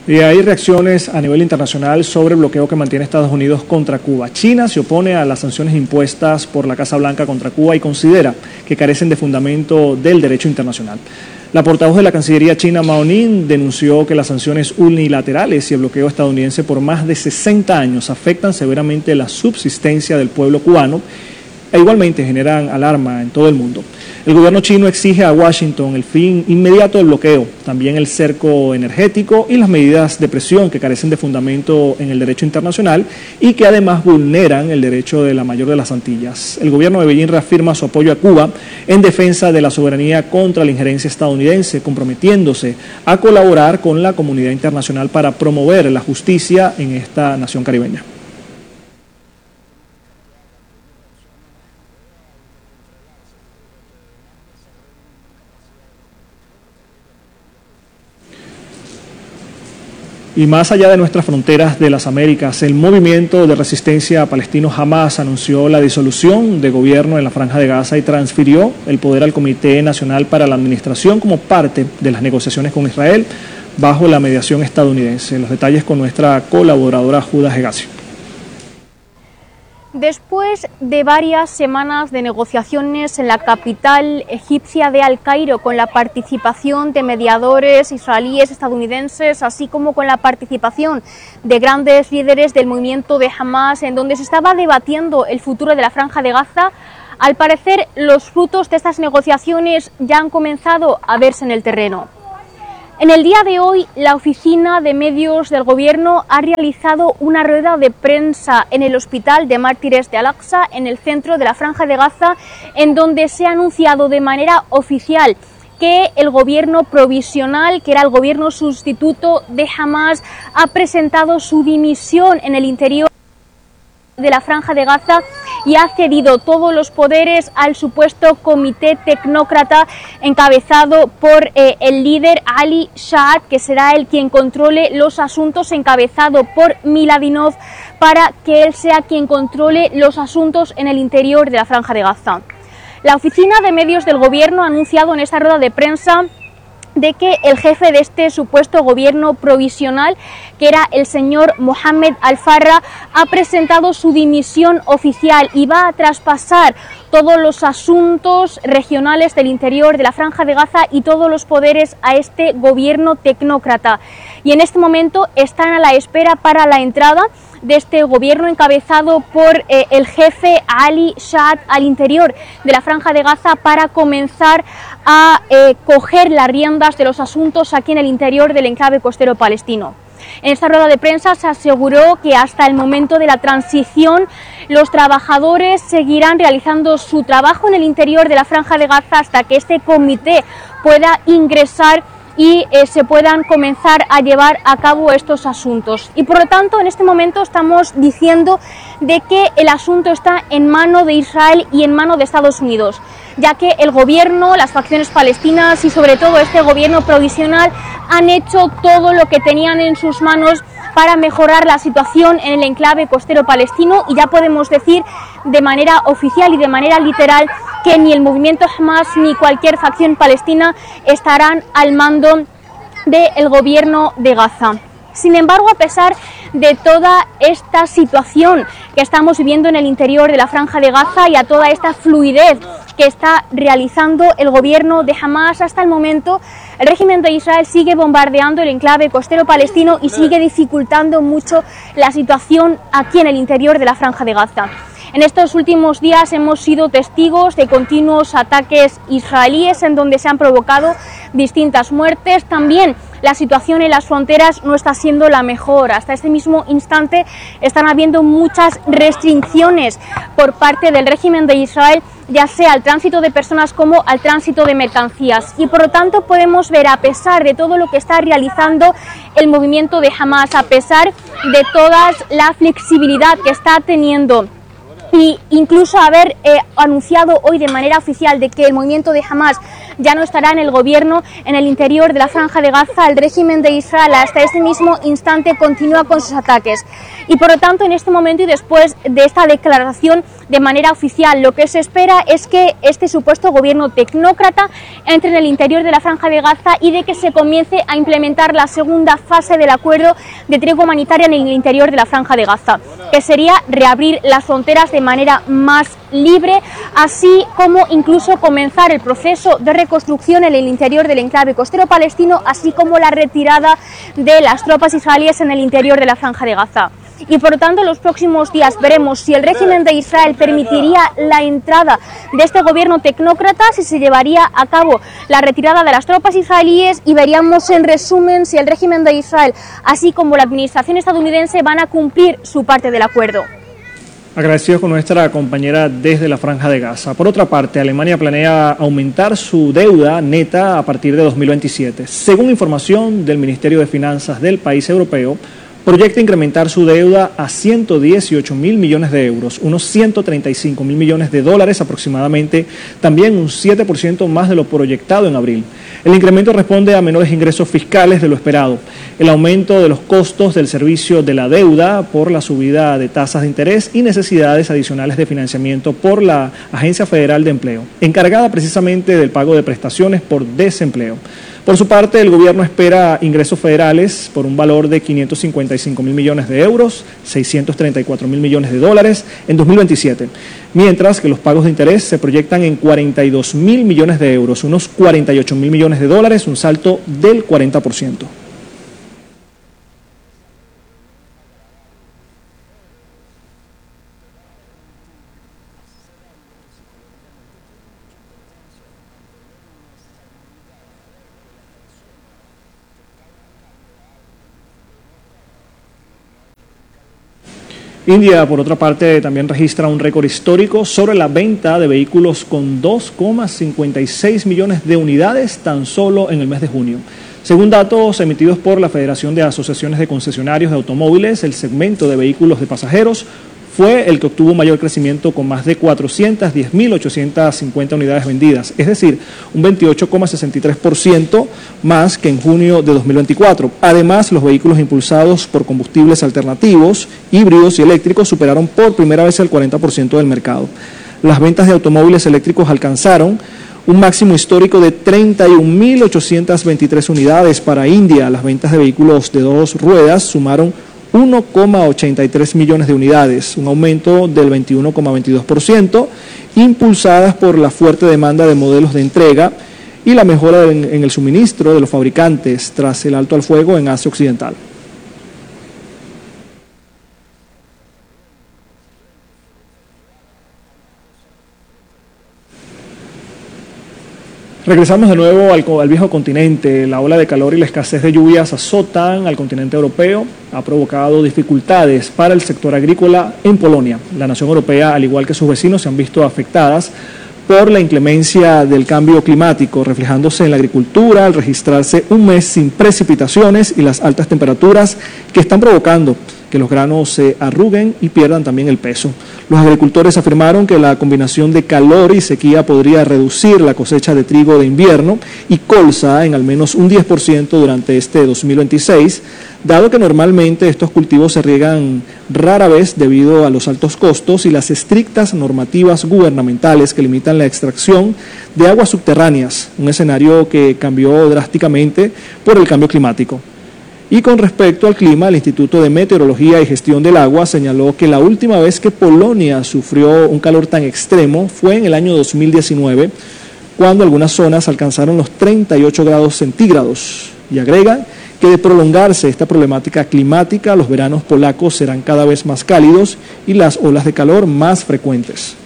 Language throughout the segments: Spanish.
Y hay reacciones a nivel internacional sobre el bloqueo que mantiene Estados Unidos contra Cuba. China se opone a las sanciones impuestas por la Casa Blanca contra Cuba y considera que carecen de fundamento del derecho internacional. La portavoz de la Cancillería china, Mao Ning, denunció que las sanciones unilaterales y el bloqueo estadounidense por más de 60 años afectan severamente la subsistencia del pueblo cubano e igualmente generan alarma en todo el mundo. El gobierno chino exige a Washington el fin inmediato del bloqueo, también el cerco energético y las medidas de presión que carecen de fundamento en el derecho internacional y que además vulneran el derecho de la mayor de las Antillas. El gobierno de Beijing reafirma su apoyo a Cuba en defensa de la soberanía contra la injerencia estadounidense, comprometiéndose a colaborar con la comunidad internacional para promover la justicia en esta nación caribeña. Y más allá de nuestras fronteras de las Américas, el movimiento de resistencia palestino Hamas anunció la disolución de gobierno en la Franja de Gaza y transfirió el poder al Comité Nacional para la Administración como parte de las negociaciones con Israel bajo la mediación estadounidense. Los detalles con nuestra colaboradora Judas Hegacio. Después de varias semanas de negociaciones en la capital egipcia de El Cairo, con la participación de mediadores israelíes, estadounidenses, así como con la participación de grandes líderes del movimiento de Hamas, en donde se estaba debatiendo el futuro de la Franja de Gaza, al parecer los frutos de estas negociaciones ya han comenzado a verse en el terreno. En el día de hoy, la Oficina de Medios del Gobierno ha realizado una rueda de prensa en el Hospital de Mártires de Al-Aqsa, en el centro de la Franja de Gaza, en donde se ha anunciado de manera oficial que el gobierno provisional, que era el gobierno sustituto de Hamas, ha presentado su dimisión en el interior de la Franja de Gaza y ha cedido todos los poderes al supuesto comité tecnócrata encabezado por el líder Ali Shahad, que será el quien controle los asuntos, encabezado por Miladinov, para que él sea quien controle los asuntos en el interior de la Franja de Gaza. La Oficina de Medios del Gobierno ha anunciado en esta rueda de prensa de que el jefe de este supuesto gobierno provisional, que era el señor Mohamed Al-Farra, ha presentado su dimisión oficial y va a traspasar todos los asuntos regionales del interior de la Franja de Gaza y todos los poderes a este gobierno tecnócrata. Y en este momento están a la espera para la entrada de este gobierno encabezado por el jefe Ali Shahad al interior de la Franja de Gaza, para comenzar a coger las riendas de los asuntos aquí en el interior del enclave costero palestino. En esta rueda de prensa se aseguró que hasta el momento de la transición los trabajadores seguirán realizando su trabajo en el interior de la Franja de Gaza hasta que este comité pueda ingresar y se puedan comenzar a llevar a cabo estos asuntos. Y por lo tanto, en este momento estamos diciendo de que el asunto está en mano de Israel y en mano de Estados Unidos, ya que el gobierno, las facciones palestinas y sobre todo este gobierno provisional han hecho todo lo que tenían en sus manos para mejorar la situación en el enclave costero palestino, y ya podemos decir de manera oficial y de manera literal que ni el movimiento Hamas ni cualquier facción palestina estarán al mando del gobierno de Gaza. Sin embargo, a pesar de toda esta situación que estamos viviendo en el interior de la Franja de Gaza y a toda esta fluidez que está realizando el gobierno de Hamas, hasta el momento el régimen de Israel sigue bombardeando el enclave costero palestino y sigue dificultando mucho la situación aquí en el interior de la Franja de Gaza. En estos últimos días hemos sido testigos de continuos ataques israelíes en donde se han provocado distintas muertes. También la situación en las fronteras no está siendo la mejor. Hasta este mismo instante están habiendo muchas restricciones por parte del régimen de Israel, ya sea al tránsito de personas como al tránsito de mercancías. Y por lo tanto podemos ver, a pesar de todo lo que está realizando el movimiento de Hamas, a pesar de toda la flexibilidad que está teniendo, y incluso haber anunciado hoy de manera oficial de que el movimiento de Hamas ya no estará en el gobierno en el interior de la Franja de Gaza. El régimen de Israel hasta este mismo instante continúa con sus ataques. Y por lo tanto, en este momento y después de esta declaración de manera oficial, lo que se espera es que este supuesto gobierno tecnócrata entre en el interior de la Franja de Gaza y de que se comience a implementar la segunda fase del acuerdo de tregua humanitaria en el interior de la Franja de Gaza, que sería reabrir las fronteras de manera más libre, así como incluso comenzar el proceso de reconstrucción en el interior del enclave costero palestino, así como la retirada de las tropas israelíes en el interior de la Franja de Gaza. Y por lo tanto, en los próximos días veremos si el régimen de Israel permitiría la entrada de este gobierno tecnócrata, si se llevaría a cabo la retirada de las tropas israelíes, y veríamos en resumen si el régimen de Israel, así como la administración estadounidense, van a cumplir su parte del acuerdo. Agradecidos con nuestra compañera desde la Franja de Gaza. Por otra parte, Alemania planea aumentar su deuda neta a partir de 2027. Según información del Ministerio de Finanzas del país europeo, proyecta incrementar su deuda a 118.000 millones de euros, unos 135.000 millones de dólares aproximadamente, también un 7% más de lo proyectado en abril. El incremento responde a menores ingresos fiscales de lo esperado, el aumento de los costos del servicio de la deuda por la subida de tasas de interés y necesidades adicionales de financiamiento por la Agencia Federal de Empleo, encargada precisamente del pago de prestaciones por desempleo. Por su parte, el gobierno espera ingresos federales por un valor de 555.000 millones de euros, 634.000 millones de dólares en 2027, mientras que los pagos de interés se proyectan en 42.000 millones de euros, unos 48.000 millones de dólares, un salto del 40%. India, por otra parte, también registra un récord histórico sobre la venta de vehículos con 2,56 millones de unidades tan solo en el mes de junio. Según datos emitidos por la Federación de Asociaciones de Concesionarios de Automóviles, el segmento de vehículos de pasajeros fue el que obtuvo mayor crecimiento con más de 410.850 unidades vendidas, es decir, un 28,63% más que en junio de 2024. Además, los vehículos impulsados por combustibles alternativos, híbridos y eléctricos superaron por primera vez el 40% del mercado. Las ventas de automóviles eléctricos alcanzaron un máximo histórico de 31.823 unidades para India. Las ventas de vehículos de dos ruedas sumaron 1,83 millones de unidades, un aumento del 21,22%, impulsadas por la fuerte demanda de modelos de entrega y la mejora en el suministro de los fabricantes tras el alto al fuego en Asia Occidental. Regresamos de nuevo al viejo continente. La ola de calor y la escasez de lluvias azotan al continente europeo. Ha provocado dificultades para el sector agrícola en Polonia. La nación europea, al igual que sus vecinos, se han visto afectadas por la inclemencia del cambio climático, reflejándose en la agricultura al registrarse un mes sin precipitaciones y las altas temperaturas que están provocando que los granos se arruguen y pierdan también el peso. Los agricultores afirmaron que la combinación de calor y sequía podría reducir la cosecha de trigo de invierno y colza en al menos un 10% durante este 2026, dado que normalmente estos cultivos se riegan rara vez debido a los altos costos y las estrictas normativas gubernamentales que limitan la extracción de aguas subterráneas, un escenario que cambió drásticamente por el cambio climático. Y con respecto al clima, el Instituto de Meteorología y Gestión del Agua señaló que la última vez que Polonia sufrió un calor tan extremo fue en el año 2019, cuando algunas zonas alcanzaron los 38 grados centígrados. Y agregan que de prolongarse esta problemática climática, los veranos polacos serán cada vez más cálidos y las olas de calor más frecuentes.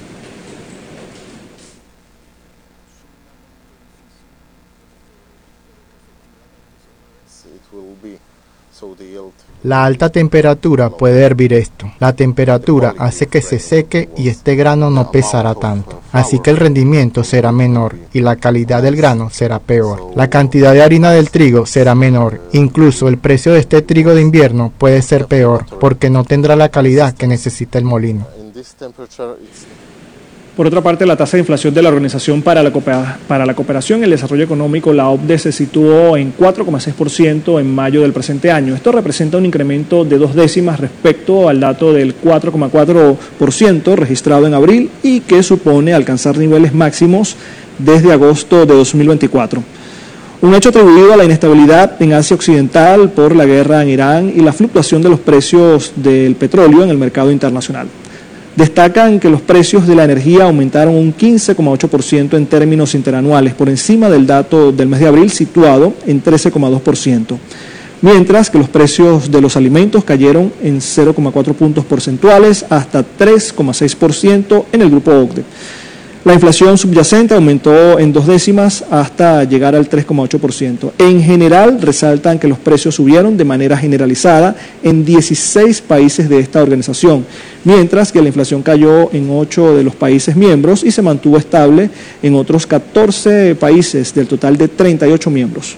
La alta temperatura puede hervir esto. La temperatura hace que se seque y este grano no pesará tanto. Así que el rendimiento será menor y la calidad del grano será peor. La cantidad de harina del trigo será menor. Incluso el precio de este trigo de invierno puede ser peor porque no tendrá la calidad que necesita el molino. Por otra parte, la tasa de inflación de la Organización para la Cooperación y el Desarrollo Económico, la OCDE, se situó en 4,6% en mayo del presente año. Esto representa un incremento de 2 décimas respecto al dato del 4,4% registrado en abril y que supone alcanzar niveles máximos desde agosto de 2024. Un hecho atribuido a la inestabilidad en Asia Occidental por la guerra en Irán y la fluctuación de los precios del petróleo en el mercado internacional. Destacan que los precios de la energía aumentaron un 15,8% en términos interanuales, por encima del dato del mes de abril situado en 13,2%, mientras que los precios de los alimentos cayeron en 0,4 puntos porcentuales hasta 3,6% en el grupo OCDE. La inflación subyacente aumentó en 2 décimas hasta llegar al 3,8%. En general, resaltan que los precios subieron de manera generalizada en 16 países de esta organización, mientras que la inflación cayó en 8 de los países miembros y se mantuvo estable en otros 14 países del total de 38 miembros.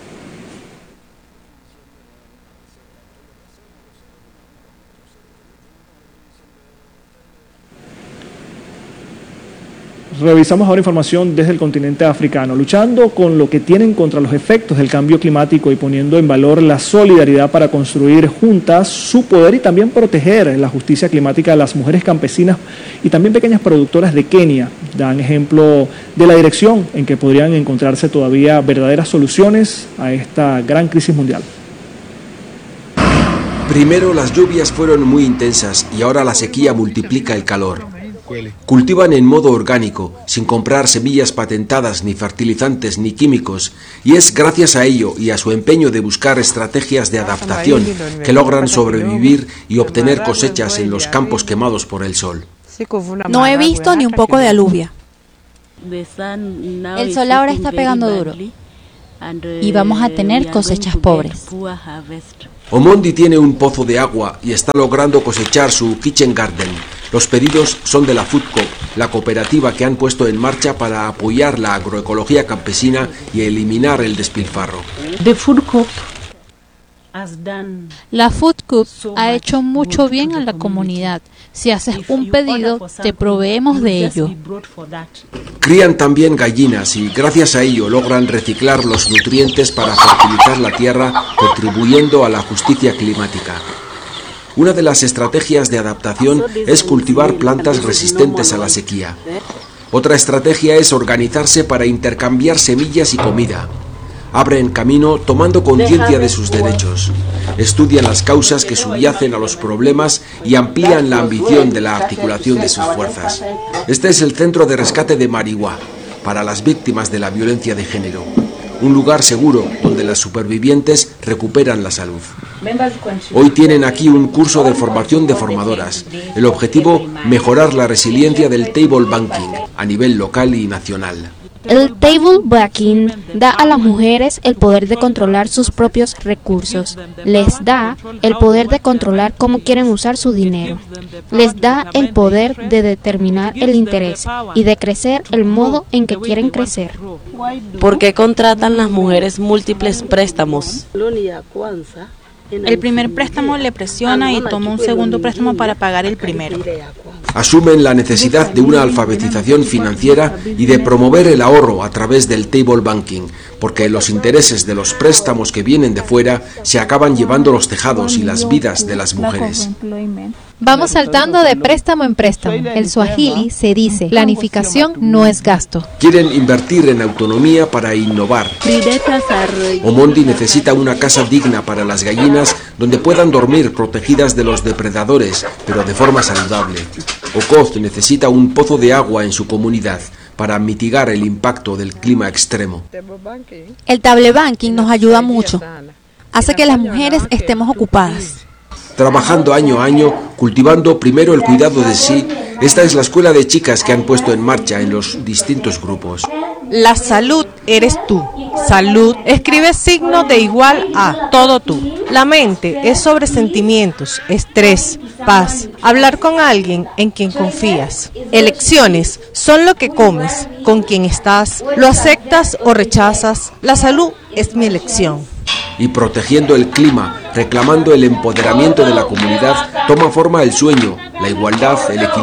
Revisamos ahora información desde el continente africano. Luchando con lo que tienen contra los efectos del cambio climático y poniendo en valor la solidaridad para construir juntas su poder y también proteger la justicia climática de las mujeres campesinas y también pequeñas productoras de Kenia, dan ejemplo de la dirección en que podrían encontrarse todavía verdaderas soluciones a esta gran crisis mundial. Primero las lluvias fueron muy intensas y ahora la sequía multiplica el calor. Cultivan en modo orgánico, sin comprar semillas patentadas, ni fertilizantes, ni químicos, y es gracias a ello y a su empeño de buscar estrategias de adaptación que logran sobrevivir y obtener cosechas en los campos quemados por el sol. No he visto ni un poco de alubia. El sol ahora está pegando duro y vamos a tener cosechas pobres. Omondi tiene un pozo de agua y está logrando cosechar su kitchen garden. Los pedidos son de la Food Coop, la cooperativa que han puesto en marcha para apoyar la agroecología campesina y eliminar el despilfarro. La Food Coop ha hecho mucho bien a la comunidad. Si haces un pedido, te proveemos de ello. Crían también gallinas y gracias a ello logran reciclar los nutrientes para fertilizar la tierra, contribuyendo a la justicia climática. Una de las estrategias de adaptación es cultivar plantas resistentes a la sequía. Otra estrategia es organizarse para intercambiar semillas y comida. Abren camino tomando conciencia de sus derechos. Estudian las causas que subyacen a los problemas y amplían la ambición de la articulación de sus fuerzas. Este es el Centro de Rescate de Marihuá, para las víctimas de la violencia de género. Un lugar seguro donde las supervivientes recuperan la salud. Hoy tienen aquí un curso de formación de formadoras. El objetivo, mejorar la resiliencia del table banking a nivel local y nacional. El table banking da a las mujeres el poder de controlar sus propios recursos. Les da el poder de controlar cómo quieren usar su dinero. Les da el poder de determinar el interés y de crecer el modo en que quieren crecer. ¿Por qué contratan las mujeres múltiples préstamos? El primer préstamo le presiona y toma un segundo préstamo para pagar el primero. Asumen la necesidad de una alfabetización financiera y de promover el ahorro a través del table banking, porque los intereses de los préstamos que vienen de fuera se acaban llevando los tejados y las vidas de las mujeres. Vamos saltando de préstamo en préstamo. El suajili se dice, planificación no es gasto. Quieren invertir en autonomía para innovar. Omondi necesita una casa digna para las gallinas donde puedan dormir protegidas de los depredadores, pero de forma saludable. Okoth necesita un pozo de agua en su comunidad para mitigar el impacto del clima extremo. El table banking nos ayuda mucho. Hace que las mujeres estemos ocupadas. Trabajando año a año, cultivando primero el cuidado de sí, esta es la escuela de chicas que han puesto en marcha en los distintos grupos. La salud eres tú. Salud escribe signo de igual a todo tú. La mente es sobre sentimientos, estrés, paz. Hablar con alguien en quien confías. Elecciones son lo que comes, con quien estás, lo aceptas o rechazas. La salud es mi elección. Y protegiendo el clima, reclamando el empoderamiento de la comunidad, toma forma el sueño, la igualdad, el equilibrio.